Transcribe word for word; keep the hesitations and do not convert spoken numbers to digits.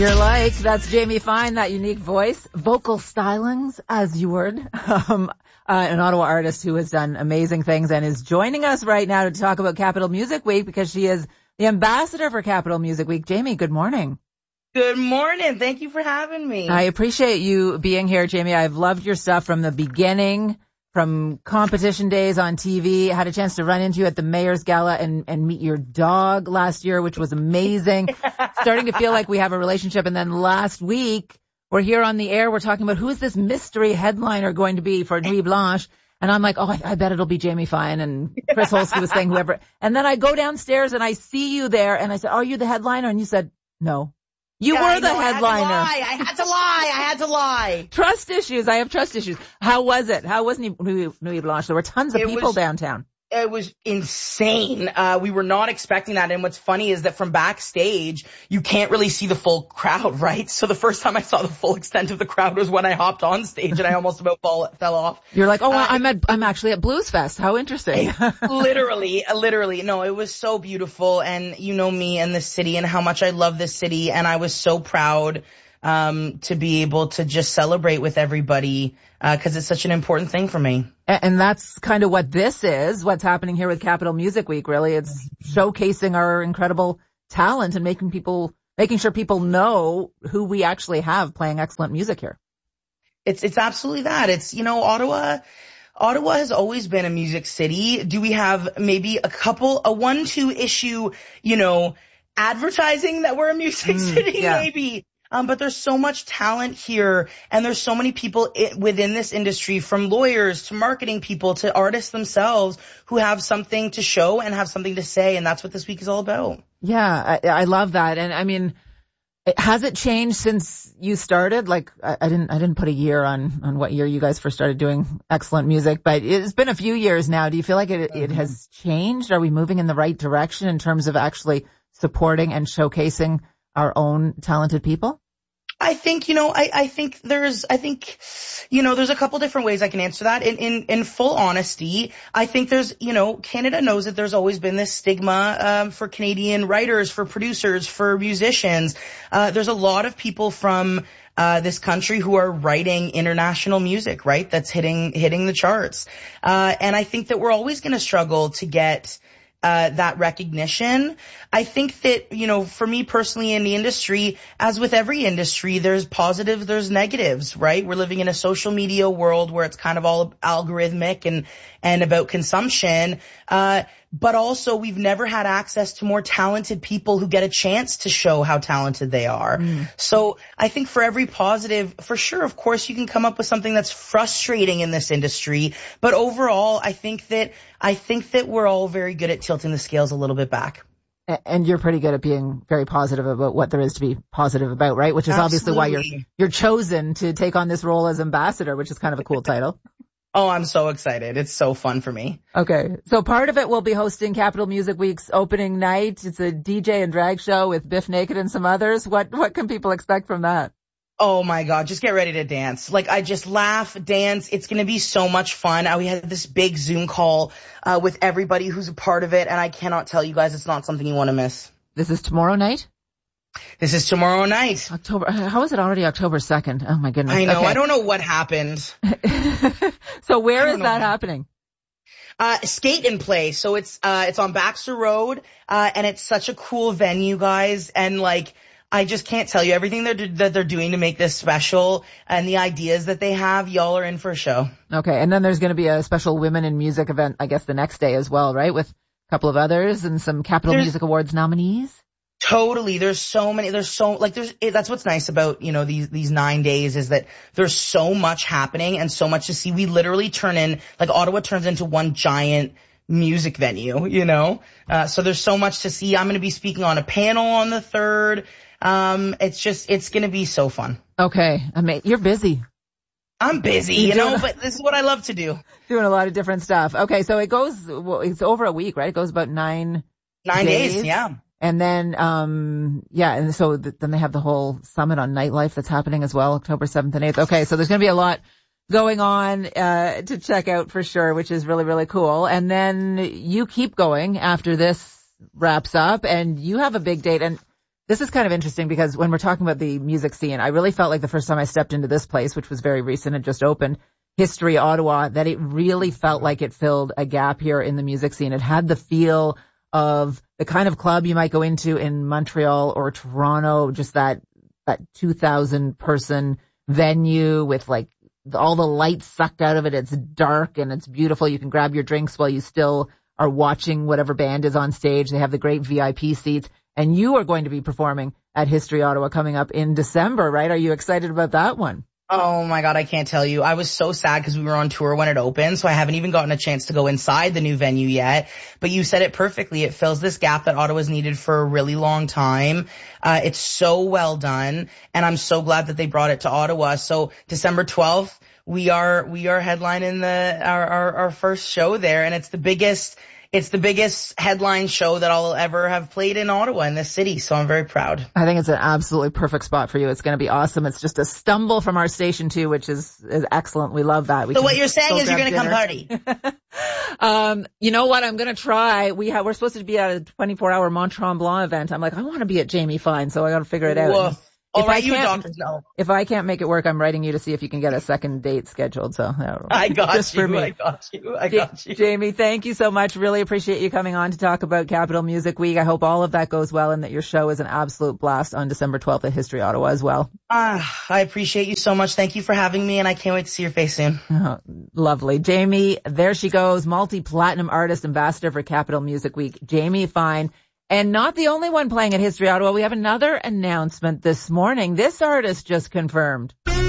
You're like, that's Jamie Fine, that unique voice, vocal stylings, as you would, um, uh, an Ottawa artist who has done amazing things and is joining us right now to talk about Capital Music Week because she is the ambassador for Capital Music Week. Jamie, good morning. Good morning. Thank you for having me. I appreciate you being here, Jamie. I've loved your stuff from the beginning, from competition days on T V. I had a chance to run into you at the Mayor's Gala and, and meet your dog last year, which was amazing. Starting to feel like we have a relationship. And then last week, we're here on the air. We're talking about who is this mystery headliner going to be for Nuit Blanche. And I'm like, oh, I, I bet it'll be Jamie Fine. And Chris Holsky was saying whoever. And then I go downstairs and I see you there. And I said, are you the headliner? And you said, no. You yeah, were I the know, headliner. I had to lie. I had to lie. I had to lie. Trust issues. I have trust issues. How was it? How was Nuit Nuit Blanche? There were tons of it people was, downtown. It was insane. Uh, we were not expecting that. And what's funny is that from backstage, you can't really see the full crowd, right? So the first time I saw the full extent of the crowd was when I hopped on stage and I almost about fall, fell off. You're like, oh, uh, I'm at, I'm actually at Blues Fest. How interesting. literally, literally. No, it was so beautiful. And you know me and this city and how much I love this city. And I was so proud um to be able to just celebrate with everybody uh because it's such an important thing for me. And that's kind of what this is, what's happening here with Capital Music Week, really. It's showcasing our incredible talent and making people, making sure people know who we actually have playing excellent music here. It's it's absolutely that. It's, you know, Ottawa Ottawa has always been a music city. Do we have maybe a couple, a one, two issue, you know, advertising that we're a music Mm, city? yeah. Maybe. Um, but there's so much talent here, and there's so many people I- within this industry, from lawyers to marketing people to artists themselves, who have something to show and have something to say, and that's what this week is all about. Yeah, I, I love that. And I mean, has it changed since you started? Like, I, I didn't, I didn't put a year on, on what year you guys first started doing excellent music, but it's been a few years now. Do you feel like it, it has changed? Are we moving in the right direction in terms of actually supporting and showcasing our own talented people? I think, you know, I, I think there's, I think, you know, there's a couple different ways I can answer that. In, in, in full honesty, I think there's, you know, Canada knows that there's always been this stigma, um, for Canadian writers, for producers, for musicians. Uh, there's a lot of people from, uh, this country who are writing international music, right? That's hitting, hitting the charts. Uh, and I think that we're always going to struggle to get Uh, that recognition. I think that, you know, for me personally in the industry, as with every industry, there's positives, there's negatives, right? We're living in a social media world where it's kind of all algorithmic and, and about consumption. Uh, but also we've never had access to more talented people who get a chance to show how talented they are. Mm. So I think for every positive, for sure, of course, you can come up with something that's frustrating in this industry. But overall, I think that, I think that we're all very good at tilting the scales a little bit back. And you're pretty good at being very positive about what there is to be positive about, right? Which is Absolutely. Obviously why you're, you're chosen to take on this role as ambassador, which is kind of a cool title. Oh, I'm so excited. It's so fun for me. Okay. So part of it will be hosting Capital Music Week's opening night. It's a D J and drag show with Biff Naked and some others. What, what can people expect from that? Oh my God, just get ready to dance. Like, I just laugh, dance. It's going to be so much fun. Uh, we had this big Zoom call, uh, with everybody who's a part of it. And I cannot tell you guys, it's not something you want to miss. This is tomorrow night? This is tomorrow night. October. How is it already October second? Oh my goodness. I know. Okay. I don't know what happened. So where is know. that happening? Uh, Skate and Play. So it's, uh, it's on Baxter Road. Uh, and it's such a cool venue, guys. And like, I just can't tell you everything they're, that they're doing to make this special and the ideas that they have. Y'all are in for a show. Okay. And then there's going to be a special Women in Music event, I guess, the next day as well, right? With a couple of others and some Capital there's, Music Awards nominees. Totally. There's so many, there's so, like, there's, that's what's nice about, you know, these, these nine days is that there's so much happening and so much to see. We literally turn in, like, Ottawa turns into one giant music venue, you know? Uh, so there's so much to see. I'm going to be speaking on a panel on the third. Um, it's just, it's going to be so fun. Okay. I mean, you're busy. I'm busy, you know, but this is what I love to do. Doing a lot of different stuff. Okay. So it goes, well, it's over a week, right? It goes about nine, nine days. days. Yeah. And then, um, yeah, and so th- then they have the whole summit on nightlife that's happening as well, October seventh and eighth. Okay, so there's going to be a lot going on uh to check out for sure, which is really, really cool. And then you keep going after this wraps up, and you have a big date. And This is kind of interesting because when we're talking about the music scene, I really felt like the first time I stepped into this place, which was very recent and just opened, History Ottawa, that it really felt like it filled a gap here in the music scene. It had the feel of the kind of club you might go into in Montreal or Toronto, just that that two thousand person venue with like all the lights sucked out of it. It's dark and it's beautiful. You can grab your drinks while you still are watching whatever band is on stage. They have the great V I P seats. And you are going to be performing at History Ottawa coming up in December, right? Are you excited about that one? Oh my God, I can't tell you. I was so sad because we were on tour when it opened, so I haven't even gotten a chance to go inside the new venue yet. But you said it perfectly. It fills this gap that Ottawa's needed for a really long time. Uh, it's so well done, and I'm so glad that they brought it to Ottawa. So December twelfth, we are we are headlining the our our, our first show there, and it's the biggest. It's the biggest headline show that I'll ever have played in Ottawa, in this city, so I'm very proud. I think it's an absolutely perfect spot for you. It's going to be awesome. It's just a stumble from our station, too, which is, is excellent. We love that. We so what you're saying is you're going to come party? um, you know what? I'm going to try. We have, we're supposed to be at a twenty-four hour Mont Tremblant event. I'm like, I want to be at Jamie Fine, so I got to figure it out. Woof. All If right, I you can't, doctors know. If I can't make it work, I'm writing you to see if you can get a second date scheduled. So I got just you. For me. I got you. I got you. Jamie, thank you so much. Really appreciate you coming on to talk about Capital Music Week. I hope all of that goes well and that your show is an absolute blast on December twelfth at History Ottawa as well. Ah, I appreciate you so much. Thank you for having me, and I can't wait to see your face soon. Oh, lovely. Jamie, there she goes, multi-platinum artist, ambassador for Capital Music Week, Jamie Fine. And not the only one playing at History Ottawa. We have another announcement this morning. This artist just confirmed.